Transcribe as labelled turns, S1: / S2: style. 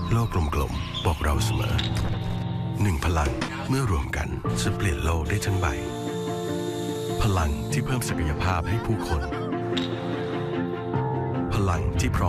S1: โลกกลมๆบอกเราเสมอหนึ่งพลังเมื่อรวมกันจะเปลี่ยนโลกได้ทั้งใบพลังที่เพิ่มศักยภาพให้ผู้คนพลังที่พร้อม